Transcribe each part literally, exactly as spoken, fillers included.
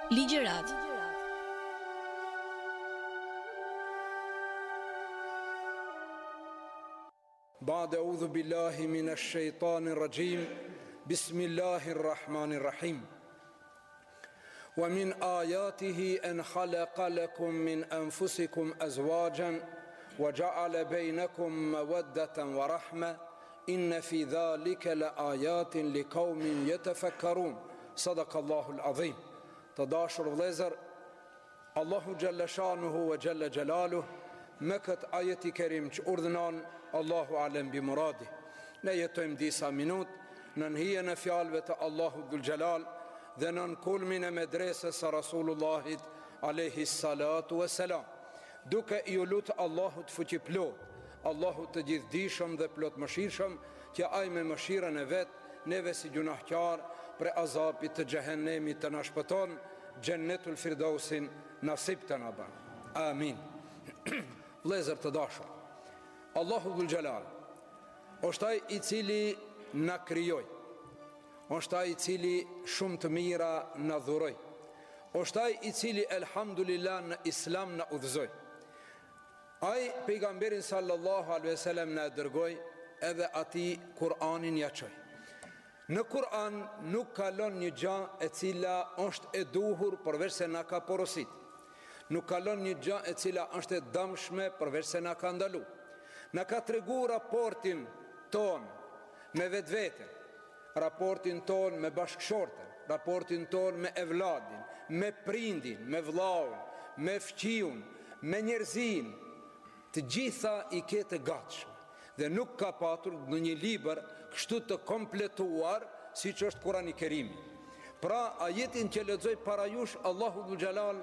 Ligjërat. بعد أعوذ بالله من الشيطان الرجيم بسم الله الرحمن الرحيم ومن آياته أن خلق لكم من أنفسكم أزواجا وجعل بينكم مودة ورحمة إن في ذلك لآيات لقوم يتفكرون صدق الله العظيم. تداشر vëllezër, Allahu Gjelle Shanuhu ve Gjelle Gjelaluh me këtë ajeti kerim që urdhënon Allahu alem bi muradi. Ne jetojmë disa minut në hijen e fjalëve të Allahu Dhul Gjelal dhe në kulmin e medresës së Rasulullahit alayhi salatu wassalam, duke i lutur Allahut fuqiplot, Allahut të gjithdijshëm dhe plot mëshirshëm, që ai me mëshirën e vet neve si gjunahqar për azapit të xhehenemit të na shpëton, Gjennetul Firdausin nasib të na ban. Amin. Vëllezër të dashur, Allahu Dhul Gjelal është ai i cili na krijoi, është ai i cili shumë të mira na dhuroi, është ai i cili elhamdulillah në Islam na udhëzoi. Ai pejgamberin sallallahu alaihi wasallam na dërgoi, edhe ati Kur'anin ja çoi. Në Kur'an nuk kalon një gjë e cila është e duhur përveç se na ka porosit. Nuk kalon një gjë e cila është e dëmshme përveç se na ka ndalu. Na ka tregu raportin ton me vetveten, raportin ton me bashkëshorten, raportin ton me evladin, me prindin, me vllaun, me fqiun, me njerëzin, të gjitha i ketë gatshme. Dhe nuk ka patur në një libër kështu të kompletuar si që është Kurani Kerimi. Pra ajetin që lexoj para jush, Allahu Dhul Gjelal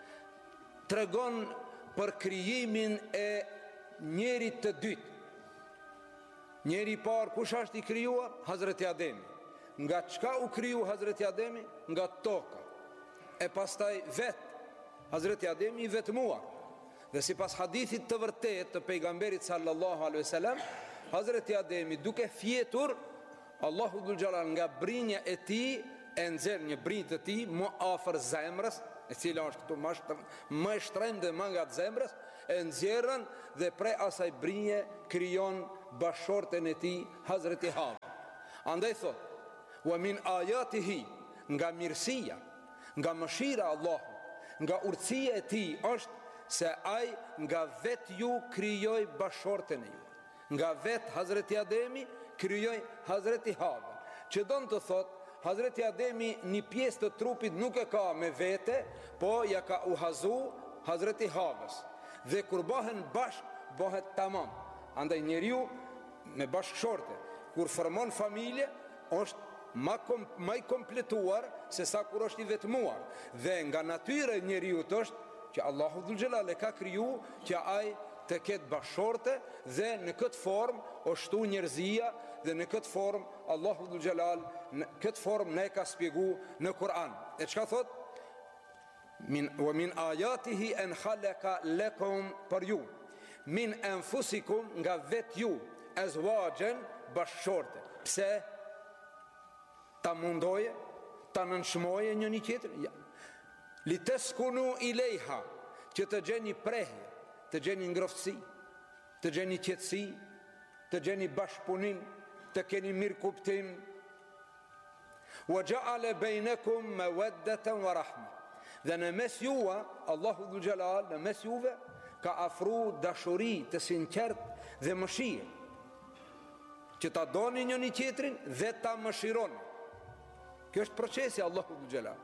tregon për krijimin e njerit të dytë. Njeri i parë kush është i krijuar? Hazreti Ademi. Nga çka u kriju Hazreti Ademi? Nga toka. E pastaj vet Hazreti Ademi i vetmuar. Dhe si pas hadithit të vërtet të pejgamberit sallallahu alaihi wasallam, Hazreti Ademi duke fjetur, Allahu Dhul Gjelal nga brinja e tij e nxjerr një brinjë të tij më afër zemrës, e cila është këtu më e shtrenjtë dhe më nga zemrës, e nxjerrën dhe prej asaj brinje krijon bashorten e tij Hazreti Hawa. Andaj thot: "Wa min ayatihi", nga mirësia, nga mëshira e Allahut, nga urtësia e tij është se ai nga vet ju krijoi bashorten e ju. Nga vet Hazreti Ademi krijoi Hazreti Hawa. Që don të thot, Hazreti Ademi një pjesë të trupit nuk e ka me vete, po ja ka u hazu Hazreti Hawës. Dhe kur bëhen bashk, bëhet tamam. Andaj njeriu me bashkëshorte, kur formon familje, është ma, kom, ma i kompletuar se sa kur është i vetmuar. Dhe nga natyra e njeriu të është që Allahu Dhul Gjelal e ka kriju që ai të ketë bashorte, dhe në këtë formë është shtu njerëzia, dhe në këtë formë Allahu Dhul Gjelal në këtë formë ne ka spjegu në Kur'an. E çka thot? Min wa min ayatihi an khalaqa lakum, për ju, min anfusikum, nga vet ju, azwajan, bashorte. Pse? Ta mundoje, ta nënshmoje njëri tjetrin? Ja. Li teskunu i lejha, që të gjeni prehje, të gjeni ngroftësi, të gjeni qetësi, të gjeni bashkëpunim, të keni mirë kuptim. Wa ja'ala bainakum mawaddatan wa rahma. Dhe në mes juve, Allahu Dhul Gjelal në mes juve ka afru dashuri të sinqert dhe mëshirë, që ta doni njëri tjetrin dhe ta mëshironi. Kjo është procesi Allahu Dhul Gjelal.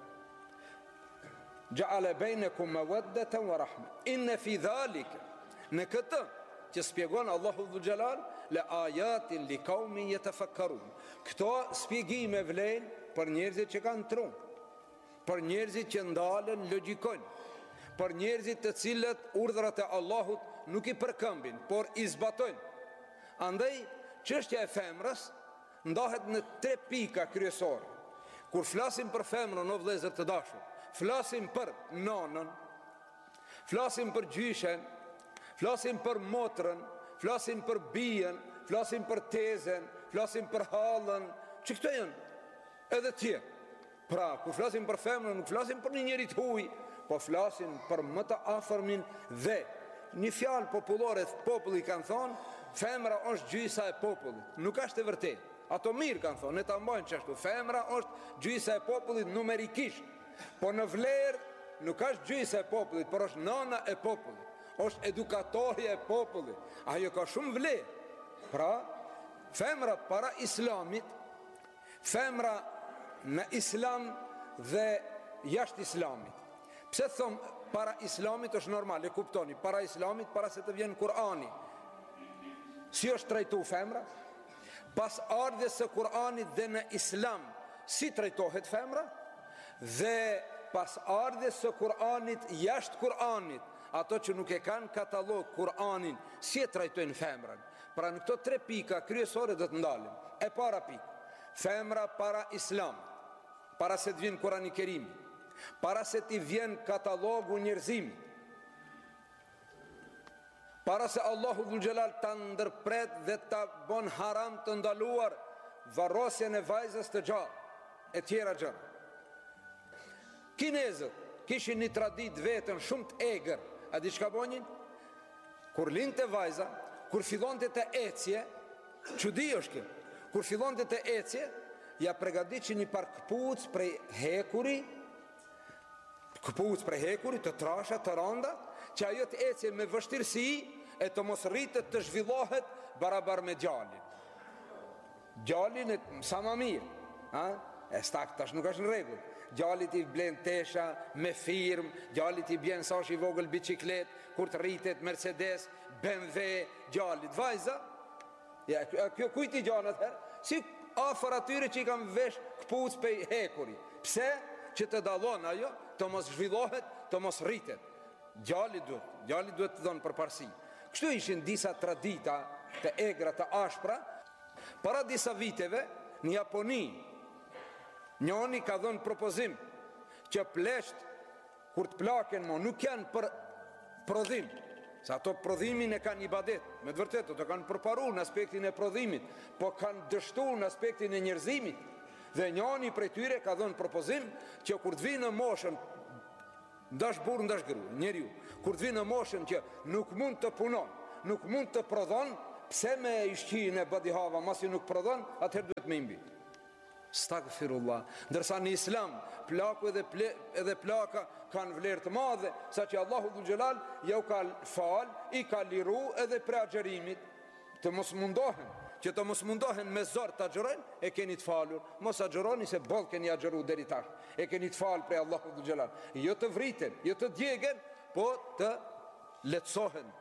Ja'ala bainakum mawaddatan wa rahma. Inna fi dhalika, në këtë që spjegon Allahu Dhul Gjelal, la ayatin li qaumin yatafakkarun. Këto spjegime vlen për njerëzit që kanë trum, për njerëzit që ndalen logjikojnë, për njerëzit të cilët urdhrat e Allahut nuk i përkëmbin, por i zbatojnë. Andaj çështja e femrës ndahet në tre pika kryesore. Kur flasim për femrën, o vëllezër të dashur, flasim për nonën, flasim për gjyshen, flasim për motrën, flasim për bijen, flasim për tezen, flasim për hallën, që këto janë edhe tjerë. Pra, kur flasim për femrën, nuk flasim për një njeri të huaj, po flasim për më të afërmin. Dhe një fjalë popullore populli kanë thonë, femra është gjysa e popullit. Nuk është e vërtetë. Ato mirë kanë thonë, ne ta mbajmë çashtu. Femra është gjysa e popullit numerikisht, po në vlerë nuk është gjysa e popullit, por është nana e popullit, është edukatorja e popullit. Ajo ka shumë vlerë. Pra, femra para islamit, femra në islam dhe jashtë islamit. Pse thom para islamit është normal, e kuptoni, para islamit, para se të vjen Kurani. Si është trajtu femra? Pas ardhjes së Kur'anit dhe në islam, si trajtohet femra? Dhe pas ardhjes së Kur'anit jashtë Kur'anit, ato që nuk e kanë katalog Kur'anin, si e trajtojnë femrën? Pra në këto tre pika kryesore do të ndalim. E para pikë, femra para islam, para se të vjen Kurani Kerimi, para se të vjen katalogu njerëzimit, para se Allahu Dhul Gjelal të ndërpret dhe të bon haram të ndaluar varrosjen e vajzës të gjallë e tjera gjëra. Kinezët kishin një tradit vetën shumë të egër. A di çka bonin? Kur linte vajza, kur fillonte të ecje, çudi është kjo. Kur fillonte të ecje, ja përgatitje një par këpuc prej hekuri, këpuc prej hekuri të trasha, të randa, që ajo të ecje me vështirësi e të mos rritet të zhvillohet barabar me gjallin. Gjallin e sa më mirë, ha? E stak tash nuk është në rregull. Gjallit i blen tesha me firm, gjallit i bjen sa është i vogël biciklet, kur të rritet Mercedes, B M W, gjallit vajza. Ja, kjo kujt i gjan atëherë? Si afër atyre që i kanë vesh këpuc pe hekuri. Pse? Që të dallon ajo, të mos zhvillohet, të mos rritet. Gjalli duhet, gjalli duhet të dhonë përparësi. Kështu ishin disa tradita të egra të ashpra. Para disa viteve në Japoni, njoni ka dhënë propozim që plesht kur të plaken mo nuk janë për prodhim, se ato prodhimin e kanë ibadet, me të vërtetë të kanë përparu në aspektin e prodhimit, po kanë dështu në aspektin e njerëzimit. Dhe njoni prej tyre ka dhënë propozim që kur të vinë në moshën, ndash burr ndash gru, njeriu, kur të vinë në moshën që nuk mund të punon, nuk mund të prodhon, pse me ishqin e badihava, masi nuk prodhon, atëherë duhet me imbi. Stagfirullah. Ndërsa në islam plaku edhe, ple, edhe plaka kanë vlerë të madhe, sa që Allahu Dhul Gjelal ja u ka fal, i ka liru edhe pre agjerimit, të mos mundohen, që të mos mundohen me zor të agjerojnë, e keni të falur. Mos agjeroni se bol keni agjeru deri tash, e keni të fal pre Allahu Dhul Gjelal. Jo të vriten, jo të djegen, po të letësohen.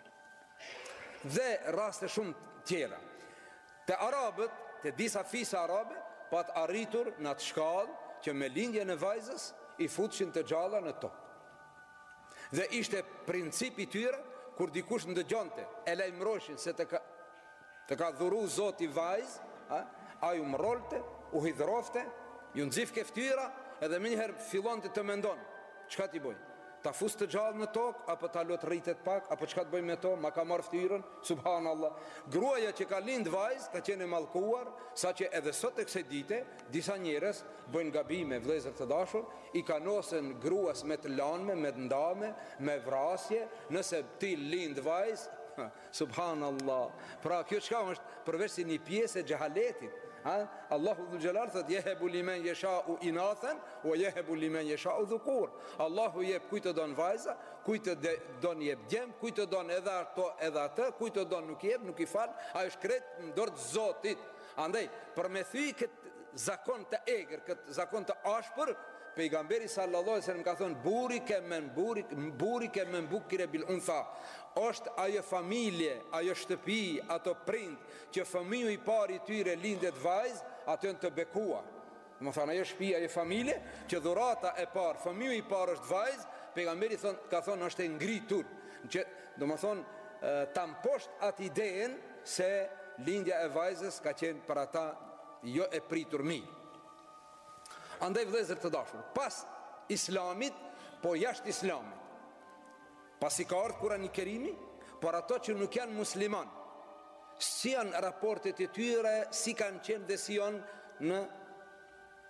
Dhe raste shumë tjera. Të arabët, të disa fisa arabe, pat arritur në atë shkallë që me lindjen e vajzës i futshin të gjalla në tokë. Dhe ishte principi tyre, kur dikush ndëgjonte, e lajmëroshin se të ka, të ka dhuru zoti vajzë, a, a ju mërolte, u hidhrofte, ju nxifke ftyra, edhe më njëherë fillon të të mendon, çka ti boj? Ta fus të gjallë në tokë, apo ta lot rritet pak, apo çka të bëj me to, ma ka marrë ftyrën, subhanallah. Gruaja që ka lind vajzë, ka qenë mallkuar, saqë edhe sot e kësaj dite, disa njerëz bëjnë gabime, vëllezër të dashur, i kanosen gruas me të lanme, me të ndame, me vrasje, nëse ti lind vajzë, subhanallah. Pra kjo çka është përveç si një pjesë e xhahaletit. Ha? Allahu Dhul Gjelal thot jehebu limen yesha'u inathan wa jehebu limen yesha'u dhukur. Allahu jep kujt të don vajza, kujt të don jep djem, kujt të don edhe ato edhe atë, kujt të don nuk jep, nuk i fal, ai është krejt në dorë të Zotit. Andaj për me thy këtë zakon të egër, këtë zakon të ashpër, pejgamberi sallallahu alaihi wasallam ka thonë buri ke men buri buri ke men bukire bil untha. Është ajo familje, ajo shtëpi, ato prind që fëmiu i parë i tyre lindet vajzë, atë janë të bekuar. Do të thonë ajo shtëpi, ajo familje që dhurata e parë, fëmiu i parë është vajzë, pejgamberi thon ka thonë është e ngritur, që do të thonë ta mposht atë idenë se lindja e vajzës ka qenë për ata jo e pritur mirë. Andaj vëllezër të dashur, pas islamit, po jashtë islamit, pas i ka ardhur Kurani Kerimi, por ato që nuk janë musliman, si janë raportet e tyre, si kanë qenë dhe si janë në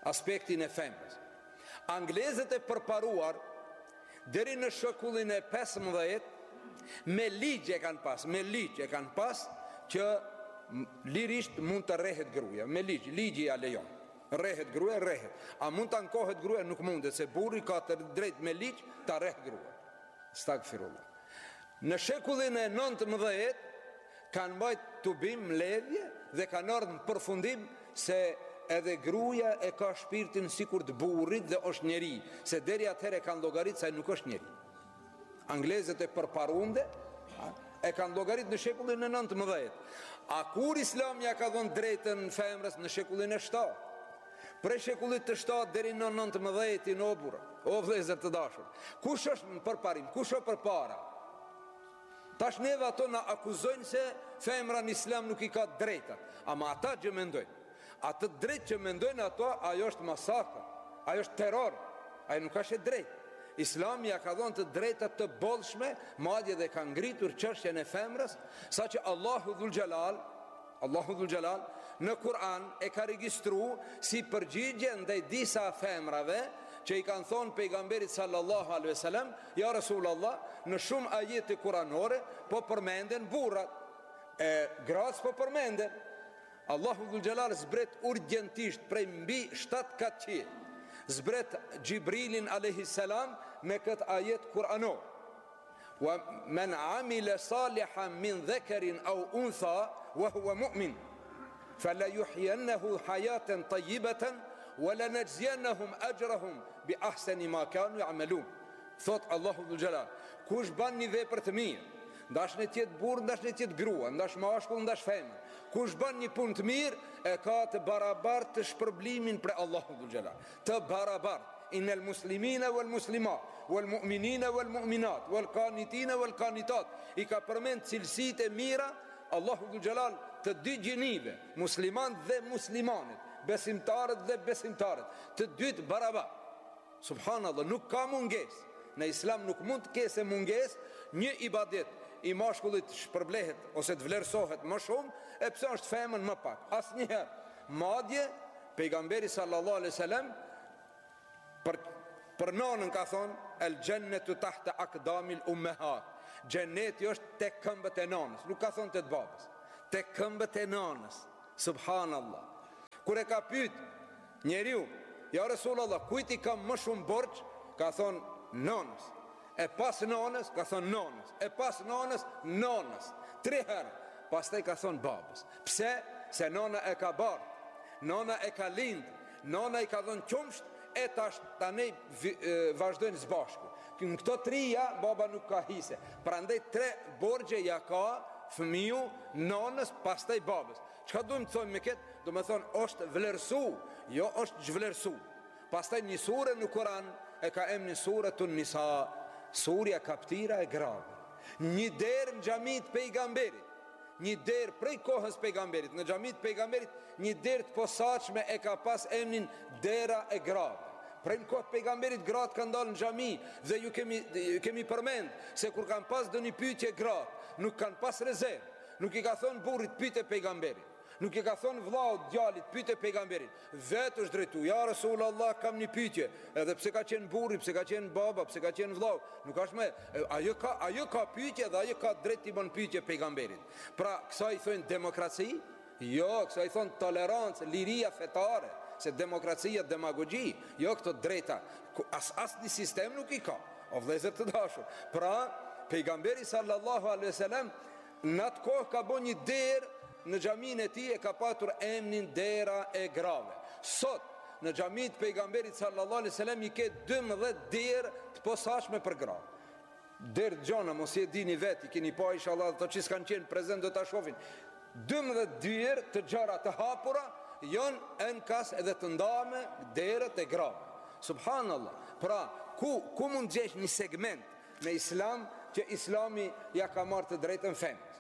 aspektin e femrës. Anglezët e përparuar deri në shekullin e pesëmbëdhjetë me ligj e kanë pas, me ligj e kanë pas që lirisht mund të rrehet gruaja, me ligj, ligji ja lejon. Rrehet gruaja, rrehet. A mund të ankohet gruaja? Nuk mundet, se burri ka të drejt me ligj ta rreh gruaja. Stagfirullah. Në shekullin e nëntëmbëdhjetë kanë mbajt tubim, mledhje dhe kanë ardhur në përfundim se edhe gruaja e ka shpirtin sikur të burrit dhe është njeri, se deri atëherë kanë llogarit se ai nuk është njeri. Anglezët e përparunde e kanë llogarit në shekullin e nëntëmbëdhjetë. A kur Islami ja ka dhënë drejtën femrës? Në shekullin e shtatë. Prej shekullit të shtatë deri në nëntëmbëdhjetë o burra, o vëllezër të dashur. Kush është në përparim? Kush është përpara? Tash neve ato na akuzojnë se femra në Islam nuk i ka drejta. Ama ata që mendojnë, atë drejt që mendojnë ato, ajo është masakër, ajo është terror, ajo nuk është e drejtë. Islami ja ka dhënë të drejta të bollshme, madje dhe ka ngritur çështjen e femrës, saqë Allahu Dhul Jalal, Allahu Dhul Jalal në Kur'an e ka registruar si përgjigje ndaj disa femrave që i kanë thonë pejgamberit sallallahu alaihi wasallam, ja Rasulullah, në shumë ajete kuranore po përmenden burrat, e gratë po përmenden. Allahu Dhul Jalal zbret urgjentisht prej mbi shtatë katë, zbret Gjibrilin alayhi salam me këtë ajet kuranor. Wa man amila salihan min dhakarin aw untha wa huwa mu'min fala yuhyiyannahu hayatan tayyibatan wala najziyannahum ajrahum bi ahsani ma kanu ya'malun. Thot Allahu Dhul Jalal, kush ban një vepër të mirë, ndash në tjetë burr, ndash në tjetë grua, ndash mashkull, ndash femër, kush ban një punë të mirë, e ka të barabartë të shpërblimin për Allahu Dhul Jalal. Të barabartë. Innal muslimina wal muslimat wal mu'minina wal mu'minat wal qanitina wal qanitat. I ka përmend cilësitë e mira Allahu Dhul Jalal të dy gjinive, musliman dhe muslimanit, besimtarët dhe besimtarët, të dytë barabartë. Subhanallah, nuk ka mungesë. Në Islam nuk mund të kese mungesë një ibadet i mashkullit shpërblehet ose të vlerësohet më shumë, e pse është femën më pak. Asnjëherë. Madje pejgamberi sallallahu alaihi wasallam për për nonën ka thonë el jannatu tahta aqdamil ummahat. Xheneti është tek këmbët e nonës, nuk ka thonë te babës, tek këmbët e nonës. Subhanallah. Kur e ka pyet njeriu, ja Rasulullah, kujt i kam më shumë borxh? Ka thonë nonës. E pas nonës, ka thonë nonës. E pas nonës, nonës. Tre herë. Pastaj ka thonë babës. Pse? Se nona e ka bardh, nona e ka lind, nona i ka dhënë qumsht, e tash tani vazhdojnë së bashku. Në këto trija baba nuk ka hise. Prandaj tre borxhe ja ka fëmiu, nonës, pastaj babës. Çka duhem të thonë me këtë? Do me thonë është vlerësu, jo është zhvlerësu. Pastaj një sure në Kur'an e ka emrin Suretun Nisa, surja kaptira e grave. Një derë në xhamit pejgamberit, një derë prej kohës pejgamberit, në xhamit pejgamberit, një derë të posaçme e ka pas emrin dera e grave. Prej në kohë pejgamberit gratë kanë dalë në xhami dhe ju kemi ju kemi përmend se kur kanë pas doni pyetje gratë, nuk kanë pas rezervë. Nuk i ka thonë burrit pyete pejgamberit. Nuk i ka thonë vllaut djalit pyete pejgamberin. Vetë është drejtu, ja Rasulullah, kam një pyetje. Edhe pse ka qenë burri, pse ka qenë baba, pse ka qenë vllau, nuk është më ajo ka ajo ka pyetje dhe ajo ka drejt të bën pyetje pejgamberit. Pra, kësaj thonë demokraci? Jo, kësaj thonë tolerancë, liria fetare, se demokracia demagogji, jo këto drejta. As as një sistem nuk i ka. O vëllezër të dashur. Pra, pejgamberi sallallahu alaihi wasallam në atë kohë ka bën një derë në xhamin e tij, e ka patur emrin dera e grave. Sot në xhamit pejgamberit sallallahu alaihi wasallam i ke dymbëdhjetë derë të posaçme për gra. Derë gjona, mos e dini vetë, keni pa inshallah ato që s'kan qenë prezant do ta shohin. dymbëdhjetë derë të gjara të hapura janë enkas edhe të ndame derët e grave. Subhanallah. Pra, ku ku mund gjesh një segment në Islam që Islami ja ka marrë të drejtën femrës?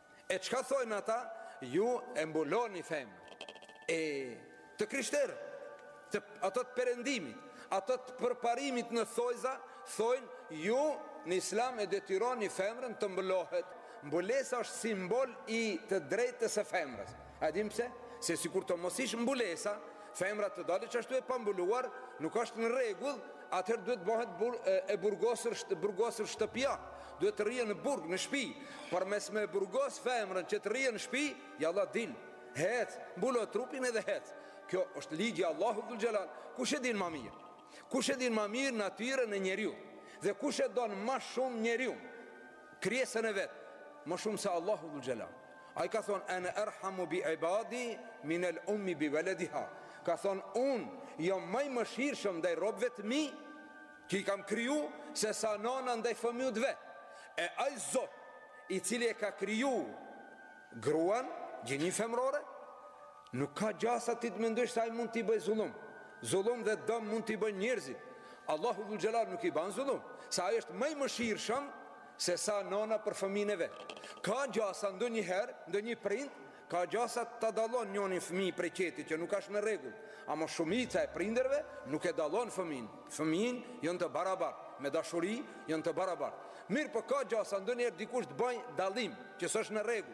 E çka thojnë ata? Ju e mbuloni femrën. E të krishterë, të ato të perëndimit, ato të përparimit në thojza, thojnë ju në Islam e detyroni femrën të mbulohet. Mbulesa është simbol i të drejtës së femrës. A dim pse? Se sikur të mos ish mbulesa, femra të dalë që ashtu e pambulluar, nuk është në rregull, atëherë duhet bëhet bur, e, e burgosur, burgosur shtëpia, duhet të rrije në burg, në shtëpi. Por mes me burgos femrën që të rrije në shtëpi, jalla dil, hec, mbulo trupin edhe hec. Kjo është ligji Allahu dhul xhelal. Kush e din më mirë? Kush e din më mirë natyrën e njeriu? Dhe kush e don më shumë njeriu? Krijesën e vet, më shumë se Allahu dhul xhelal. Ai ka thonë ana arhamu bi ibadi min al ummi bi waladiha. Ka thonë unë jam më i mëshirshëm ndaj robëve të mi që i kam kriju se sa nana ndaj fëmijët vet. E ai Zot i cili e ka kriju gruan, gjinin femrore, nuk ka gjasa ti të mendosh se ai mund t'i bëj zullum. Zullum dhe dëm mund t'i bëj njerëzit. Allahu dhul xhelal nuk i ban zullum, se ai është më i mëshirshëm se sa nana për fëmijën e vet. Ka gjasa ndonjëherë, ndonjë prind ka gjasa të dallon njënin fëmijë prej qetit që nuk është në rregull, ama shumica e prindërve nuk e dallon fëmijën. Fëmijën janë të barabartë, me dashuri janë të barabartë. Mirë, po ka gjasa ndonjëherë dikush të bëj dallim që s'është në rregull.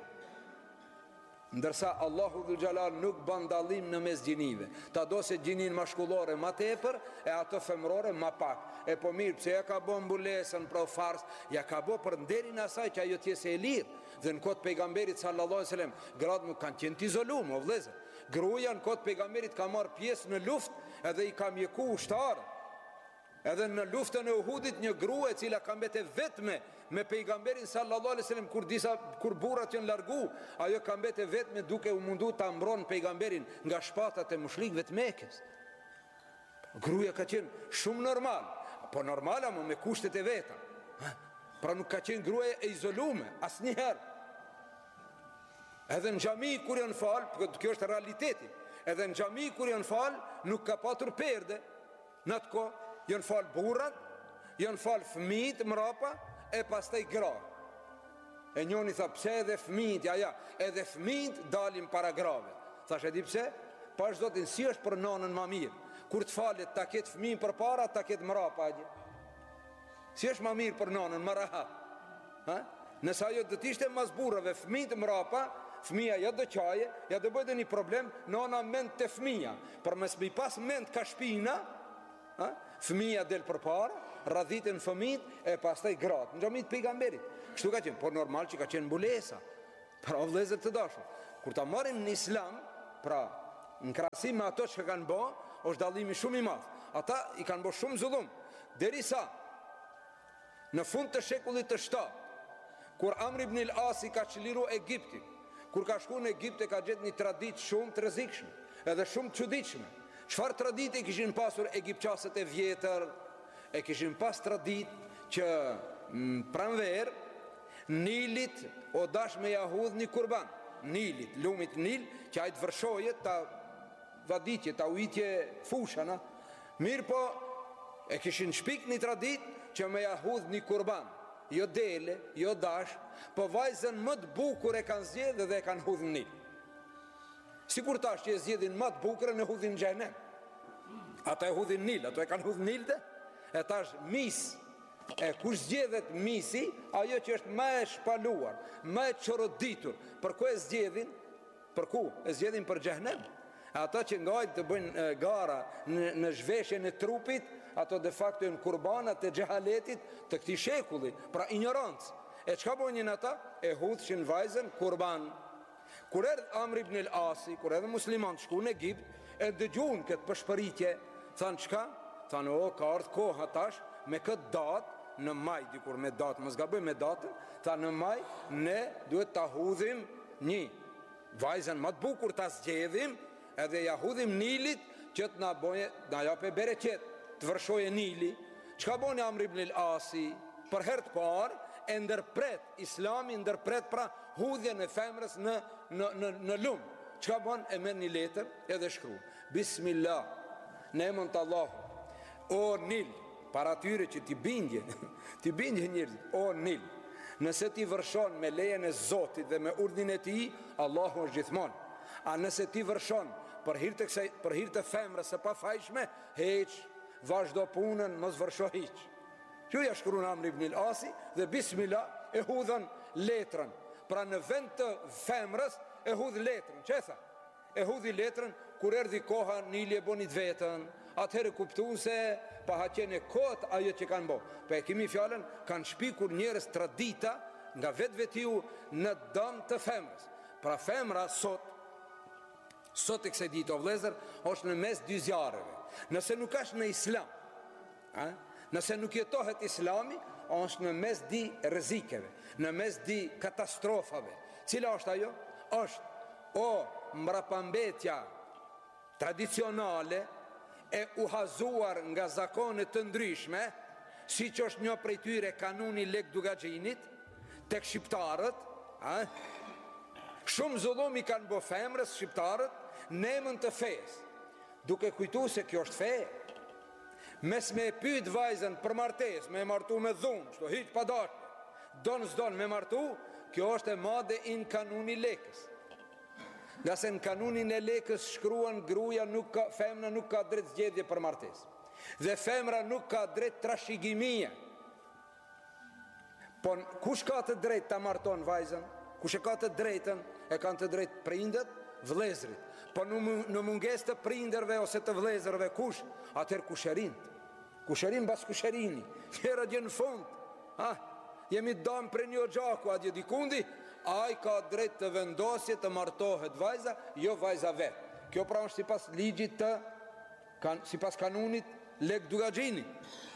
Ndërsa Allahu dhul xhelal nuk bën dallim në mes gjinive. Ta do se gjinin mashkullore ma tepër e ato femrore ma pak. E po mirë, pse ja ka bën mbulesën për fars, ja ka bën për nderin e asaj që ajo të jetë e lirë. Dhe në kohë të pejgamberit sallallahu alajhi wasallam, gratë nuk kanë qenë të izoluar, o vëllezër. Gruaja në kohë të pejgamberit ka marrë pjesë në luftë edhe i ka mjeku ushtarë. Edhe në luftën e Uhudit një grua e cila ka mbetë vetme me pejgamberin sallallahu alaihi wasallam kur disa kur burrat janë largu, ajo ka mbetë vetme duke u mundu ta mbron pejgamberin nga shpatat e mushlikëve të Mekës. Gruaja ka qenë shumë normal, po normala më me kushtet e veta. Pra nuk ka qenë gruaja e izolume asnjëherë. Edhe në xhami kur janë fal, kjo është realiteti. Edhe në xhami kur janë fal, nuk ka patur perde. Në atë kohë janë fal burrat, janë fal fëmijët mrapa e pastaj gra. E njoni tha pse edhe fëmijët, ja ja, edhe fëmijët dalin para grave. Thash e di pse? Pash zotin si është për nonën më mirë. Kur të falet ta ketë fëmijën përpara, ta ketë mrapa atje. Si është më mirë për nonën, më rahat. Ha? Nëse ajo do të ishte mas burrave, fëmijët mrapa, fëmija ja do qaje, ja do bëjë një problem, nona mend të fëmija. Për mes mi pas mend ka shpina, ha? Fëmija del për para, radhitën fëmijët e pastaj gratë. Në xhamit pejgamberit. Kështu ka qenë, por normal që ka qenë mbulesa. Pra o vëllezër të dashur, kur ta marrin në Islam, pra në krahasim me ato që kanë bë, është dallimi shumë i madh. Ata i kanë bërë shumë zullum, derisa në fund të shekullit të shtatë, kur Amr ibn al-As i ka çliru Egjiptin, kur ka shkuar në Egjipt e ka gjetë një traditë shumë të rrezikshme, edhe shumë të çuditshme. Çfarë tradite kishin pasur egjiptçasët e vjetër? E kishin pas traditë që pranver Nilit o dash me jahudh një kurban. Nilit, lumit Nil, që ajtë vërshoje ta vaditje, ta ujtje fushana. Mirë po, e kishin shpik një tradit që me jahudh një kurban. Jo dele, jo dash, po vajzën më të bukur e kanë zgjedhë dhe e kanë hudhë Nil. Sikur tash që e zgjedhin më të bukurën e hudhin xhenem. Ata e hudhin Nil, ato e kanë hudhë Nil dhe. E tash mis, e kush zgjedhet misi, ajo që është më e shpaluar, më e çoroditur, për ku e zgjedhin? Për ku? E zgjedhin për xhenem. Ata që ngajt të bëjnë gara në, në zhveshjen e trupit, ato de facto janë kurbanat e xehaletit të këtij shekulli, pra ignorancë. E çka bënin ata? E hudhin vajzën kurban. Kur erdh Amr ibn al-As, kur edhe muslimanët shkuan në Egjipt, e dëgjuan këtë përshpëritje, thanë çka? Thanë o, ka ardhur koha tash me këtë datë në maj, dikur me datë, mos gaboj me datën, thanë në maj ne duhet ta hudhim një vajzën më të bukur, ta zgjedhim edhe ja hudhim Nilit që të na bëjë, na japë bereqet, të vërshoje Nili. Çka bën Amr ibn al-As? Për herë të parë e ndërpret Islami, ndërpret pra hudhjen e femrës në në në, në lum. Çka bën? E merr një letër edhe shkruan: Bismillah, në emrin të Allahut. O Nil, para atyre që ti bindje, ti bindje njerëzit, o Nil, nëse ti vërshon me lejen e Zotit dhe me urdhin e Tij, Allahu është gjithmonë. A nëse ti vërshon për hir të kësaj, për hir të femrës së pafajshme, hiç, vazhdo punën, mos vërsho hiç. Ju ja shkruan Amr ibn al-As dhe Bismillah e hudhën letrën. Pra në vend të femrës e hudh letrën. Çe tha? e hudhi letrën, kur erdhi koha Nili e bonit vetën, atëherë kuptuan se pa haqen e kot ajo që kanë bo. Pa e kemi fjallën, kanë shpikur njerës tradita nga vetë vetiu në dëm të femrës. Pra femra sot, sot e këse ditë o vlezër, është në mes dy zjarëve. Nëse nuk është në islam, a? Nëse nuk jetohet islami, është në mes di rrezikeve, në mes di katastrofave. Cila është ajo? Është o mbrapambetja tradicionale e uhazuar nga zakone të ndryshme, si që është një prej tyre kanuni lek dugaxhinit, tek shqiptarët, a? Shumë zullumi kanë bo femrës shqiptarët në emën të fesë, duke kujtu se kjo është fe. Mes me pyet vajzën për martes, me martu me dhunë, shto hiq pa dashje, donë s'donë me martu, kjo është e madhe in kanuni lekës. Nga se në kanunin e lekës shkruan gruja nuk ka, femra nuk ka drejt zgjedhje për martes. Dhe femra nuk ka drejt trashëgimie. Po kush ka të drejt ta marton vajzën? Kush e ka të drejtën? E kanë të drejt prindët, vëllezrit. Po në mungesë të prindërve ose të vëllezërve kush? Atëherë kushërin. Kushërin bas kushërini. Njëra gjë në fund. Ha? Jemi dam për një gjaku adje dikundi, ai ka drejt të vendosje të martohet vajza, jo vajza vetë. Kjo pra është sipas ligjit të kan, sipas kanunit lek dugaxhini.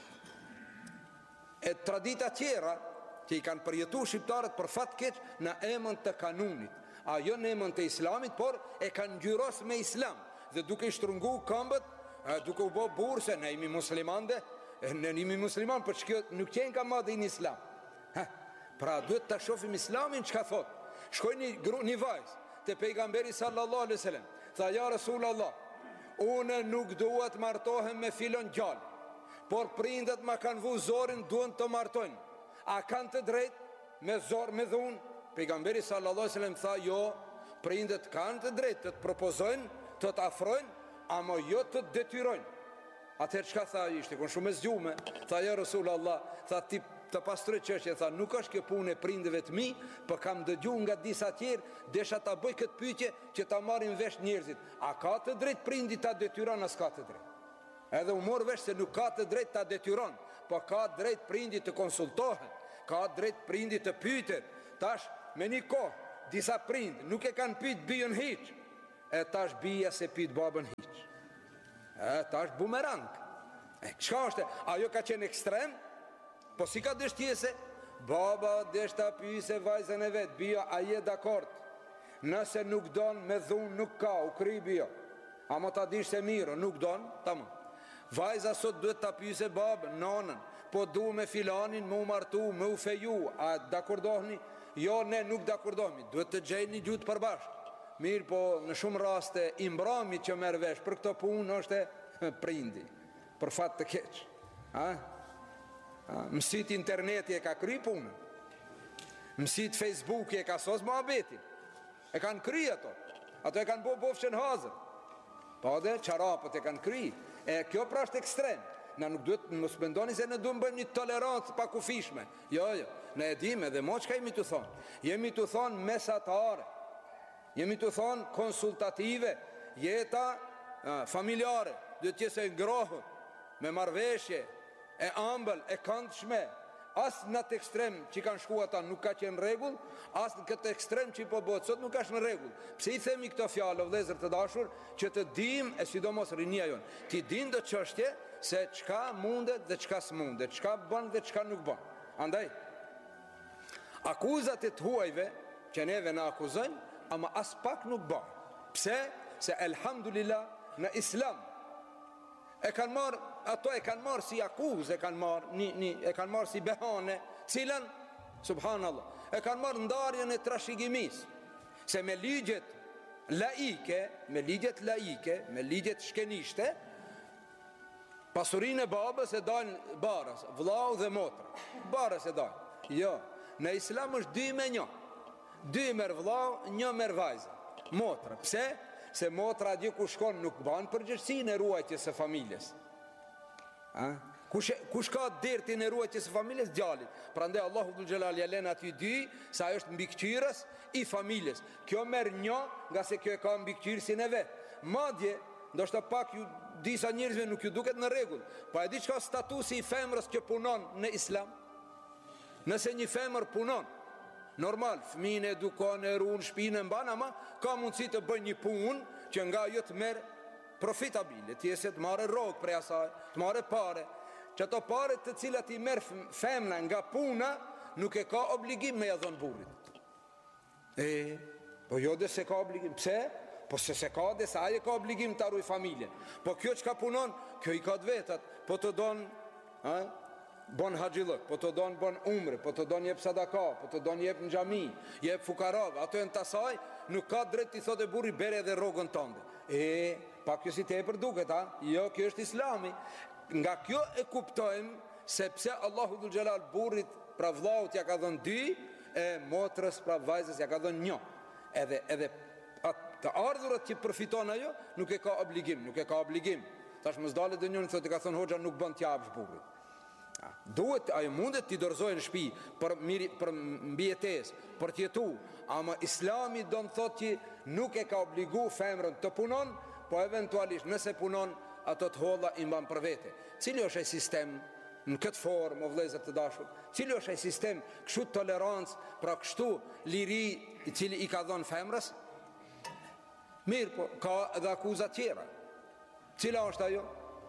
E tradita tjera që i kanë përjetu shqiptarët për fat keq në emën të kanunit, a jo në emën të islamit, por e kanë ngjyros me islam. Dhe duke i shtrungu këmbët, duke u bo burë se ne imi muslimande, ne imi musliman, për që kjo nuk qenë ka madhe në islam. Ha, pra duhet të shofim islamin që ka thot. Shkoj një, gru, një vajzë të pejgamberi sallallahu alaihi wasallam, tha ja Rasulullah, une nuk duhet martohem me filon gjallë, por prindet ma kanë vu zorin duhet të martojnë. A kanë të drejt me zor me dhun? Pejgamberi sallallahu alaihi wasallam tha jo, prindet kanë të drejt të të propozojnë, të të afrojnë, ama jo të të detyrojnë. Atëherë çka tha ishte, kon shumë e zgjume, tha ja Rasulullah, tha ti të pastroj çështje, tha nuk është kjo punë e prindëve të mi, por kam dëgjuar nga disa tjerë, desha ta bëj këtë pyetje që ta marrin vesh njerëzit. A ka të drejt prindi ta detyron as ka të drejt? Edhe u mor vesh se nuk ka të drejt ta detyron, po ka drejt prindi të konsultohet, ka drejt prindi të pyetet. Tash me një kohë disa prind nuk e kanë pyet bijën hiç, e tash bija se pyet babën hiç. E tash bumerang. E çka është? Ajo ka qenë ekstrem? Po si ka dështjese? Baba deshta pyse vajzën e vetë, bija a je dakord? Nëse nuk don me dhun nuk ka, u kry bija. Ama ta dish se mirë, nuk don, tamam. Vajza sot duhet ta pyse babën, nanën, po du me filanin, me u martu, me u feju, a dakordohni? Jo, ne nuk dakordohmi, duhet të gjejnë një gjutë përbashkë. Mirë, po në shumë raste imbrami që merr vesh për këtë punë është prindi, për fat të keq. A? Mësit interneti e ka kry punën, mësit Facebooki e ka sos muhabetin, e kanë kry ato, ato e kanë bo bofshën hazër, po dhe qarapët e kanë kry. E kjo pra është ekstrem. Na nuk duhet, mos mendoni se ne duhet bëjmë një tolerancë pa kufishme. Jo, jo, ne e dimë dhe mo çka jemi të thonë. Jemi të thonë mesatare, jemi të thonë konsultative, jeta a, familjare, duhet të jetë e ngrohur, me marrëveshje, e ambël, e këndshme. As në të ekstrem që kanë shku ata nuk ka qenë rregull, as në këtë ekstrem që i po bëhet sot nuk ka qenë rregull. Pse i themi këto fjalë, vëllezër të dashur, që të dim e sidomos rinia jon, ti din do çështje se çka mundet dhe çka s'mundet, çka bën dhe çka nuk bën. Andaj akuzat e të huajve që neve na akuzojnë, ama as pak nuk bën. Pse? Se elhamdulillah në Islam e kanë marë, ato e kanë marë si akuzë, e kanë marë, një, një, e kanë marë si behane, cilën, subhanallah, e kanë marë ndarjen e trashëgimisë, se me ligjet laike, me ligjet laike, me ligjet shkenishte, pasurinë e babës e dalë barës, vllau dhe motra, barës e dalë. Jo, në Islam është dy me një, dy merë vllau, një merë vajza, motra. Pse? Se motra dje ku shkon nuk ban përgjërsi në ruajtjes së familjes. A? Kush, kush ka dertin e ruajtjes së familjes? Djalit. Prandaj Allahu dhul xhelal ja lën aty dy, se ajo është mbikëqyrës i familjes. Kjo merr një, nga se kjo e ka mbikëqyrësin e vet. Madje, ndoshta pak ju disa njerëzve nuk ju duket në rregull, po e di çka statusi i femrës që punon në Islam? Nëse një femër punon, normal, fëmijën e edukon, e ruan, shtëpinë e mban, ama ka mundësi të bëjë një punë që nga ajo të merr profitabile, të jesë të marrë rrogë prej asaj, të marrë pare. Që ato pare të cilat i merr femna nga puna, nuk e ka obligim me ja dhënë burrit. E, po jo dhe se ka obligim. Pse? Po se se ka dhe se aje ka obligim të arruj familje. Po kjo që ka punon, kjo i ka të vetat. Po të donë, bon haqillëk, po të donë bon umre, po të donë jep sadaka, po të donë jep në gjami, jep fukarave, ato e në tasaj, nuk ka drejt të thotë e burri bere dhe rogën tënde. E, pa kjo si te e për duket, ha? Jo, kjo është Islami. Nga kjo e kuptojmë sepse Allahu dhul xhelal burrit pra vllaut ja ka dhënë dy, e motrës pra vajzës ja ka dhënë një. Edhe edhe të ardhurat që përfiton ajo nuk e ka obligim, nuk e ka obligim. Tash mos dalet dënjoni thotë ka thënë hoxha nuk bën t'japsh burrit. Duhet ajo mundet t'i dorëzojë në shtëpi për miri, për mbijetesë, për të jetuar, ama Islami do të thotë që nuk e ka obligu femrën të punon, po eventualisht nëse punon ato të holla i mban për vete. Cili është ai sistem në këtë formë, o vëllezër të dashur? Cili është ai sistem kështu tolerancë, pra kështu liri i cili i ka dhënë femrës? Mirë, po ka edhe akuza tjera. Cila është ajo?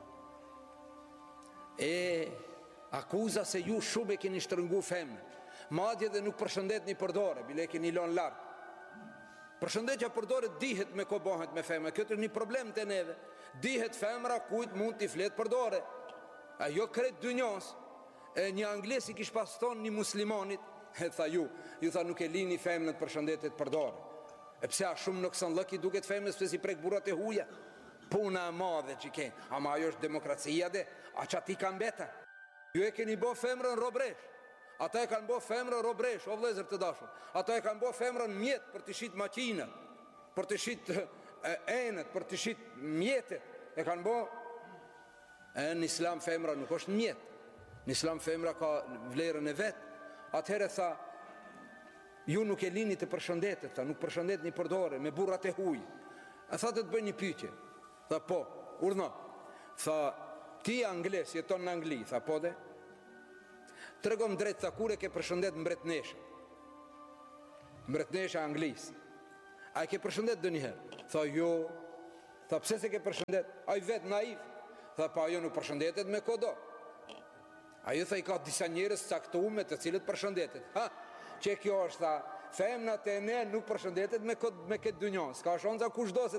E akuza se ju shumë e keni shtrëngu femrën. Madje dhe nuk përshëndetni përdore, bile e keni lënë lart. Përshëndetja përdore dihet me ko bëhet me femra. Këtë është një problem të neve. Dihet femra kujt mund t'i flet përdore. Ajo kret dynjos. E një angles i kish pas thonë një muslimanit, e tha ju, ju tha nuk e lini femrën të përshëndetet përdore. E pse a shumë në kësën lëki duket femrës pse si prek burrat e huja. Puna e madhe që ke. Ama ajo është demokracia dhe, a që ati ka mbeta. Ju e keni bo femrën robresh. Ata e kanë bo femrën robresh, o vëllezër të dashur. Ata e kanë bo femrën mjet për të shit makinat, për të shit enët, për të shit mjetet. E kanë bo. E në Islam femra nuk është mjet. Në Islam femra ka vlerën e vet. Atëherë tha, ju nuk e lini të përshëndetet, tha, nuk përshëndet një përdore me burrat e huj. E tha të të bëj një pyetje. Tha po, urdhno. Tha, ti angles, jeton në Angli, tha po dhe. Tregom drejt, tha, kur e ke përshëndet mbretnesha? Mbretnesha Anglis. A e ke përshëndet dë njëherë? Tha jo. Tha pse se ke përshëndet? A i vet naiv. Tha pa ajo nuk përshëndetet me kodo. Ajo tha i ka disa njerëz caktuar të cilët përshëndetet. Ha, që kjo është tha, femnat e ne nuk përshëndetet me, me këtë dynjon. Ska shonca kushdo se